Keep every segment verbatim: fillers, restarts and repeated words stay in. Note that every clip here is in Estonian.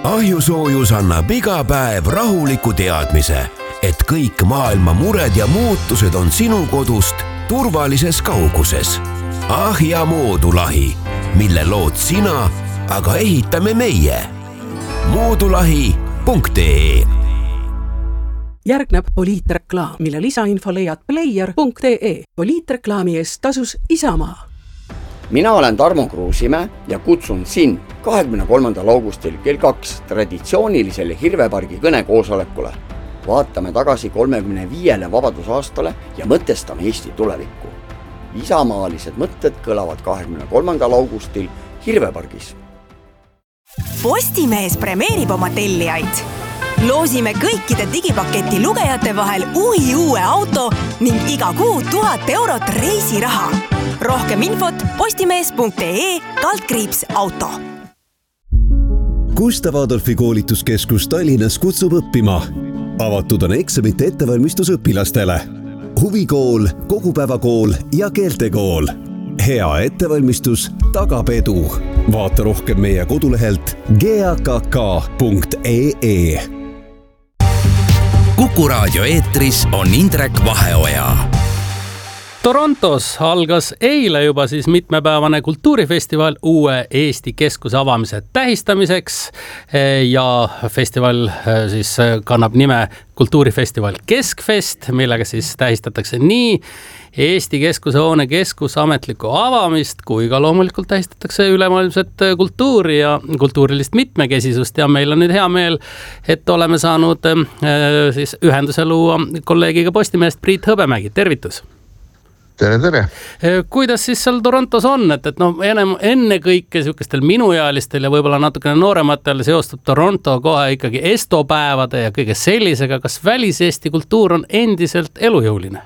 Ahjusoojus annab iga päev rahuliku teadmise, et kõik maailma mured ja muutused on sinu kodust turvalises kauguses. Ahja moodulahi, mille lood sina, aga ehitame meie. moodulahi punkt ee. Järgneb poliitreklaam, mille lisainfo leiad player punkt ee. Poliitreklaami eest tasus Isamaa. Mina olen Tarmo Kruusimäe ja kutsun sind kahekümne kolmandal augustil kell kaks traditsioonilisele Hirvepargi kõnekoosolekule. Vaatame tagasi kolmekümne viiele vabadusaastale ja mõtestame Eesti tulevikku. Isamaalised mõtted kõlavad kahekümne kolmandal augustil Hirvepargis. Postimees premeerib oma tellijaid. Loosime kõikide digipaketi lugejate vahel uhi uue auto ning iga kuu tuhat eurot reisiraha. Rohkem infot postimees punkt ee kaldkriips auto. Gustav Adolfi koolituskeskus Tallinnas kutsub õppima. Avatud on eksamite ettevalmistus õpilastele. Huvikool, kogupäevakool ja keeltekool. Hea ettevalmistus tagab edu. Vaata rohkem meie kodulehelt g a k k punkt ee. Kuku raadio eetris on Indrek Vaheoja. Torontos algas eile juba siis mitmepäevane kultuurifestival uue Eesti keskuse avamise tähistamiseks ja festival siis kannab nime Kultuurifestival Keskfest, millega siis tähistatakse nii Eesti keskuse hoone keskus ametlikku avamist, kui ka loomulikult tähistatakse ülemaailmset kultuuri ja kultuurilist mitmekesisust ja meil on nüüd hea meel, et oleme saanud siis ühenduse luua kolleegiga Postimehest Priit Hõbemägi. Tervitus! Tere, tere. Kuidas siis seal Torontos on, et, et no, enne kõike sihukestel minuealistel ja võib-olla natukene noorematel seostub Toronto kohe ikkagi estopäevade ja kõige sellisega, kas välis-Eesti kultuur on endiselt elujõuline?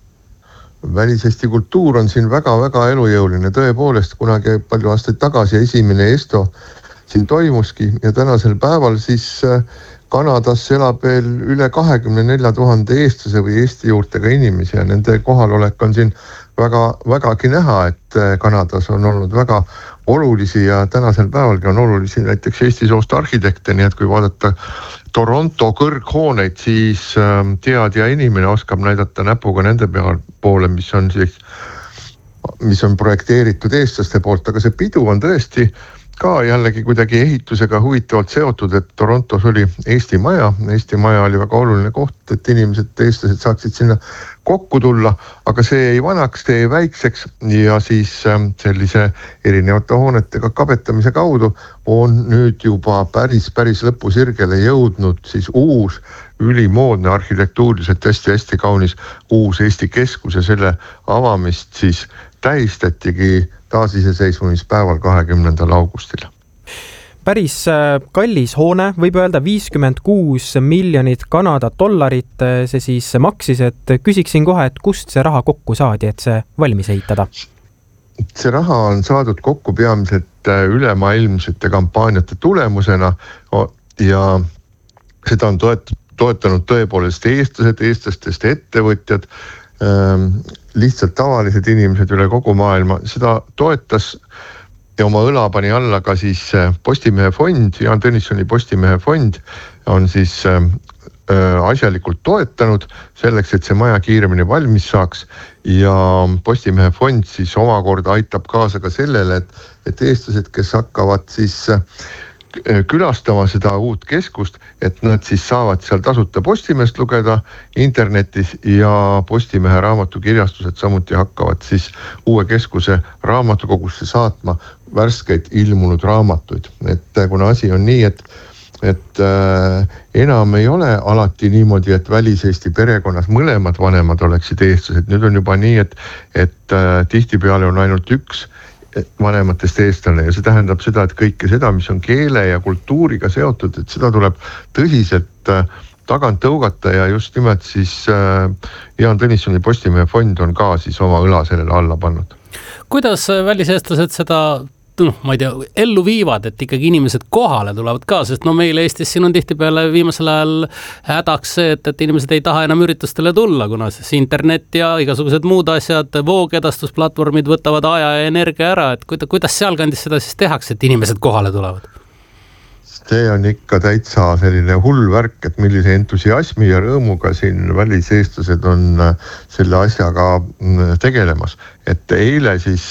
Välis-Eesti kultuur on siin väga-väga elujõuline. Tõepoolest, kunagi palju aastaid tagasi esimene esto siin toimuski ja tänasel päeval siis Kanadas elab veel üle kahekümne nelja tuhande eestlase või Eesti juurtega inimesi ja nende kohalolek on siin väga, vägagi näha, et Kanadas on olnud väga olulisi ja tänasel päevalgi on olulisi näiteks Eesti soost arhitekte, nii et kui vaadata Toronto kõrghooneid, siis teadja inimene oskab näidata näpuga nende poole, mis on siis, mis on projekteeritud eestlaste poolt, aga see pidu on tõesti ka jällegi kuidagi ehitusega huvitavalt seotud, et Torontos oli Eesti maja. Eesti maja oli väga oluline koht, et inimesed, eestlased saaksid sinna kokku tulla, aga see ei vanaks, tee väikseks ja siis sellise erinevate hoonetega kabetamise kaudu on nüüd juba päris, päris lõpusirgele jõudnud siis uus ülimoodne arhitektuuriliselt hästi-hästi kaunis uus Eesti keskus ja selle avamist siis tähistatigi taasiseseisvumispäeval kahekümnendal augustil. Päris kallis hoone, võib öelda viiskümmend kuus miljonit Kanada dollarit see siis maksis, et küsiksin kohe, et kust see raha kokku saadi, et see valmis ehitada? See raha on saadud kokku peamiselt ülemaailmsete kampaaniate tulemusena ja seda on toetanud tõepoolest eestlased, eestlastest ettevõtjad, lihtsalt tavalised inimesed üle kogu maailma. Seda toetas ja oma õla pani alla ka siis Postimehe fond, Jaan Tõnissoni Postimehe fond on siis asjalikult toetanud selleks, et see maja kiiremini valmis saaks ja Postimehe fond siis omakorda aitab kaasa ka sellele, et, et eestlased, kes hakkavad siis külastama seda uut keskust, et nad siis saavad seal tasuta Postimehest lugeda internetis ja Postimehe raamatukirjastused samuti hakkavad siis uue keskuse raamatukogusse saatma värskeid ilmunud raamatuid. Et kuna asi on nii, et, et äh, enam ei ole alati niimoodi, et välis-Eesti perekonnas mõlemad vanemad oleksid eestlased. Nüüd on juba nii, et, et äh, tihtipeale on ainult üks vanematest eestlane ja see tähendab seda, et kõike seda, mis on keele ja kultuuriga seotud, et seda tuleb tõsiselt tagant tõugata ja just nimelt siis Jaan Tõnissoni Postimehe fond on ka siis oma õla sellele alla pannud. Kuidas väliseestlased seda noh, ma ei tea, ellu viivad, et ikkagi inimesed kohale tulevad ka, sest no meil Eestis siin on tihtipeale viimasel ajal hädaks see, et, et inimesed ei taha enam üritustele tulla, kuna siis internet ja igasugused muud asjad, voogedastusplatvormid võtavad aja ja energia ära, et kuidas seal kandis seda siis tehakse, et inimesed kohale tulevad? see on ikka täitsa selline hull värk, et millise entusiasmi ja rõõmuga siin väliseestlased on selle asjaga tegelemas. Et eile siis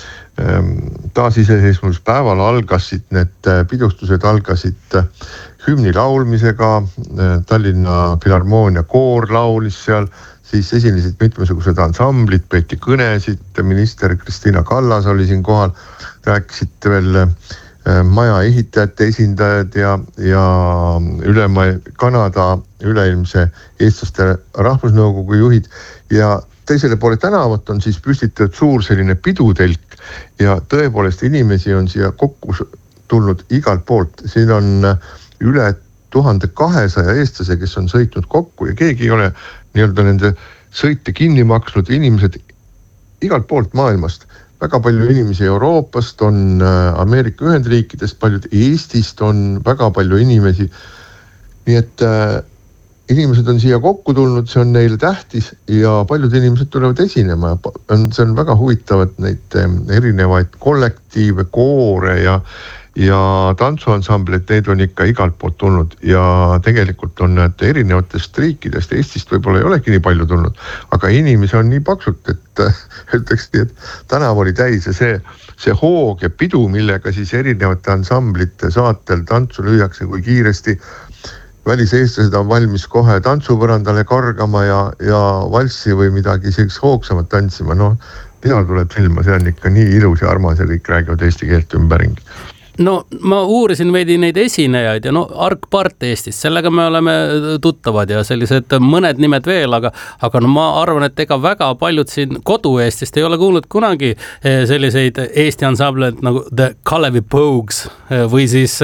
taasiseseisvumispäeval algasid need pidustused algasid hümni laulmisega, Tallinna Filharmoonia koor laulis seal, siis esinesid mitmesugused ansamblid, peeti kõnesid, minister Kristina Kallas oli siin kohal, rääkisid veel maja ehitajate esindajad ja, ja ülema Kanada üleilmse eestlaste rahvusnõukogu juhid ja teisele poole tänavat on siis püstitatud suur selline pidutelk ja tõepoolest inimesi on siia kokku tulnud igalt poolt. Siin on üle tuhande kahesaja eestlase, kes on sõitnud kokku ja keegi ei ole nii-öelda nende sõite kinni maksnud. Inimesed igalt poolt maailmast, väga palju inimesi Euroopast, on Ameerika Ühendriikidest, paljud Eestist on väga palju inimesi. Nii et inimesed on siia kokku tulnud, see on neile tähtis ja paljud inimesed tulevad esinema. See on väga huvitav, et neid erinevaid kollektiive, koore ja, ja tantsuansambleid, neid on ikka igalt poolt tulnud ja tegelikult on need erinevatest riikidest, Eestist võib-olla ei olegi nii palju tulnud, aga inimesi on nii paksult, et ütleks nii, et tänav oli täis ja see, see hoog ja pidu, millega siis erinevate ansamblite saatel tantsu lüüakse, kui kiiresti väliseestlased on valmis kohe tantsupõrandale kargama ja, ja valssi või midagi selleks hoogsamat tantsima. No, mida tuleb silma, see on ikka nii ilus ja armas ja kõik räägivad eesti keelt ümberringi. No ma uurisin veidi neid esinejaid ja no Ark Part Eestist, sellega me oleme tuttavad ja sellised mõned nimed veel, aga, aga no ma arvan, et ega väga paljud siin kodu Eestist ei ole kuulnud kunagi selliseid Eesti ansambleid nagu The Kalevi Pogues või siis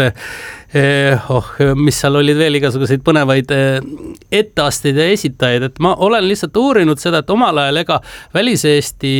oh, mis seal olid veel igasuguseid põnevaid etteasteid ja esitajaid, et ma olen lihtsalt uurinud seda, et omal ajal ega väliseesti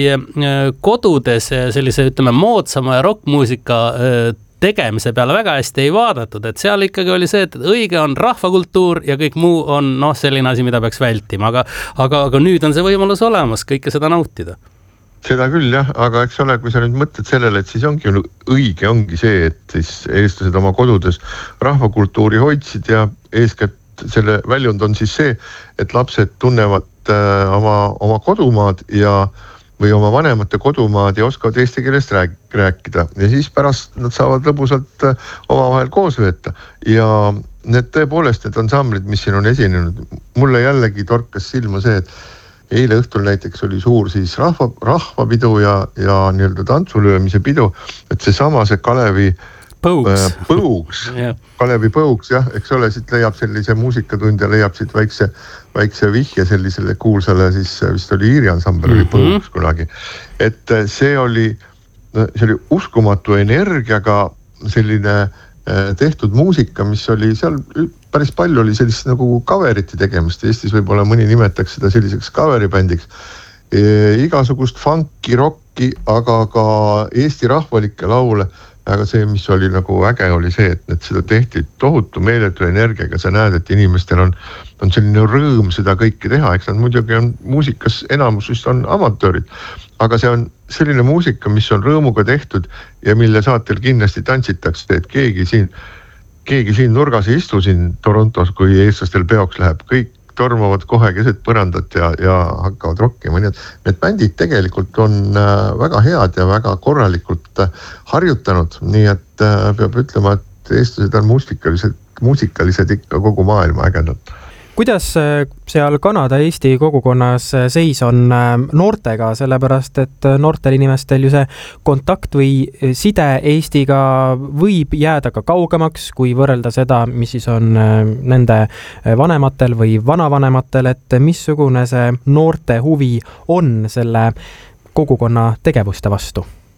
kodudes sellise, ütleme, moodsama ja rockmuusika tegemise peale väga hästi ei vaadatud, et seal ikkagi oli see, et õige on rahvakultuur ja kõik muu on noh, selline asi, mida peaks vältima, aga, aga, aga nüüd on see võimalus olemas kõike seda nautida. Seda küll jah, aga eks ole, kui sa nüüd mõtled sellele, et siis ongi õige ongi see, et siis eestlased oma kodudes rahvakultuuri hoidsid ja eeskätt selle väljund on siis see, et lapsed tunnevad äh, oma, oma kodumaad ja või oma vanemate kodumaad ja oskavad eesti keelest rääk- rääkida ja siis pärast nad saavad lõbusalt oma vahel koos veeta ja need tõepoolest need ansamblid, mis siin on esinenud, mulle jällegi torkas silma see, et eile õhtul näiteks oli suur siis rahva, rahvapidu ja, ja nii-öelda tantsulöömise pidu, et see sama see Kalevi Pogues, äh, Pogues yeah. Kalevi Pogues, jah, eks ole, siit leiab sellise muusikatund ja leiab siit väikse, väikse vihje sellisele kuulsale, siis vist oli Iiri ansambel, oli mm-hmm. Pogues kunagi. Et see oli, see oli uskumatu energiaga selline tehtud muusika, mis oli seal päris palju oli sellist nagu coveriti tegemist. Eestis võib-olla mõni nimetaks seda selliseks coveribändiks. E, igasugust funki, rocki, aga ka Eesti rahvalikke laule. Aga see, mis oli nagu äge, oli see, et, et seda tehti tohutu meeletu energiaga. Sa näed, et inimestel on, on selline rõõm seda kõike teha. Eks nad muidugi on muusikas enamus vist on amatöörid. Aga see on selline muusika, mis on rõõmuga tehtud ja mille saatel kindlasti tantsitakse, et keegi siin, keegi siin nurgas ei istu siin Torontos, kui eestlastel peoks läheb. Kõik tormavad kohe keset põrandat ja, ja hakkavad rokkima. Nii et need bändid tegelikult on väga head ja väga korralikult harjutanud. Nii et peab ütlema, et eestlased on muusikalised, muusikalised ikka kogu maailma ägedalt. Kuidas seal Kanada-Eesti kogukonnas seis on noortega, sellepärast et noortel inimestel ju see kontakt või side Eestiga võib jääda ka kaugemaks, kui võrrelda seda, mis siis on nende vanematel või vanavanematel, et missugune see noorte huvi on selle kogukonna tegevuste vastu?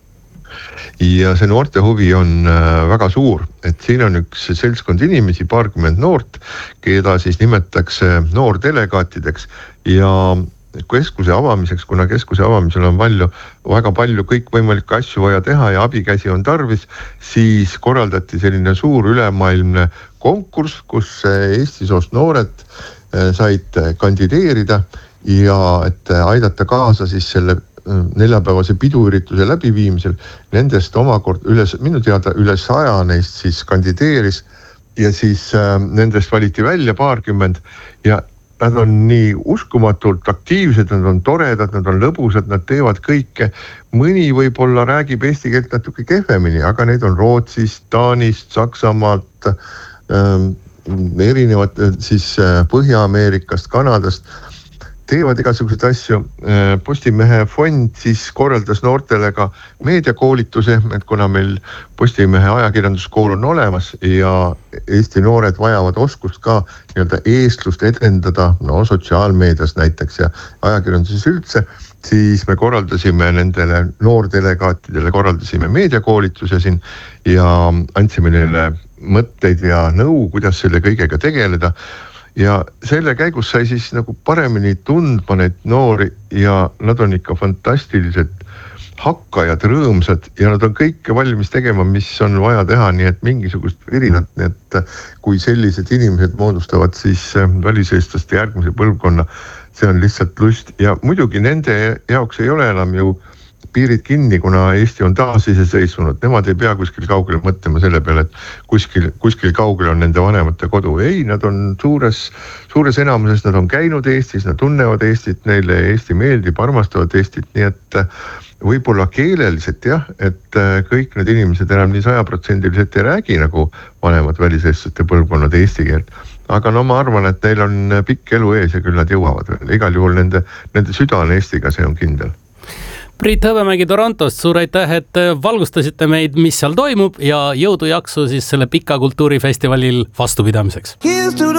Ja see noorte huvi on väga suur, et siin on üks seltskond inimesi, paarkümmend noort, keda siis nimetatakse noordelegaatideks ja keskuse avamiseks, kuna keskuse avamisel on palju, väga palju kõikvõimalikke asju vaja teha ja abikäsi on tarvis, siis korraldati selline suur ülemaailmne konkurss, kus Eesti soost noored said kandideerida ja et aidata kaasa siis selle neljapäevase piduürituse läbiviimisel. Nendest omakord üles, minu teada üle saja neist siis kandideeris. ja siis äh, nendest valiti välja paarkümmend ja nad on nii uskumatult aktiivsed, nad on toredad, nad on lõbusad, nad teevad kõike. Mõni võib-olla räägib eesti keelt natuke kehvemini, aga neid on Rootsist, Taanist, Saksamaalt, ähm, erinevad siis Põhja-Ameerikast, Kanadast, teevad igasuguseid asju. Postimehe fond siis korraldas noortele ka meediakoolituse, et kuna meil Postimehe ajakirjanduskool on olemas ja Eesti noored vajavad oskust ka nii-öelda eestlust edendada, no sotsiaalmeedias näiteks ja ajakirjanduses üldse, siis me korraldasime nendele noordelegaatidele, korraldasime meediakoolituse siin ja andsime neile mõtteid ja nõu, kuidas selle kõigega tegeleda. Ja selle käigus sai siis nagu paremini tundma neid noori ja nad on ikka fantastilised hakkajad, rõõmsad ja nad on kõike valmis tegema, mis on vaja teha, nii et mingisugust virinat, nii et kui sellised inimesed moodustavad siis väliseestlaste järgmise põlvkonna, see on lihtsalt lust ja muidugi nende jaoks ei ole enam ju piirid kinni, kuna Eesti on taas iseseisvunud. Nemad ei pea kuskil kaugele mõtlema selle peale, et kuskil, kuskil kaugel on nende vanemate kodu. Ei, nad on suures, suures enamuses, nad on käinud Eestis, nad tunnevad Eestit, neile Eesti meeldib, armastavad Eestit, nii et võib-olla keeleliselt jah, et kõik need inimesed enam nii sajaprotsendiliselt ei räägi nagu vanemad väliseestlaste põlvkonnad eesti keelt. Aga no ma arvan, et neil on pikk elu ees ja küll nad jõuavad veel. Igal juhul nende, nende süda on Eestiga, see on kindel. Priit Hõbemägi Torontost, suur aitäh, et valgustasite meid, mis seal toimub ja jõudu jaksu siis selle pika kultuurifestivalil vastupidamiseks.